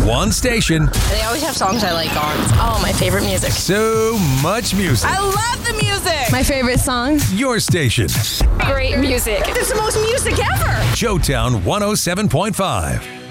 One station. They always have songs I like on. Oh, my favorite music. So much music. I love the music. My favorite song. Your station. Great music. It's the most music ever. Showtown 107.5.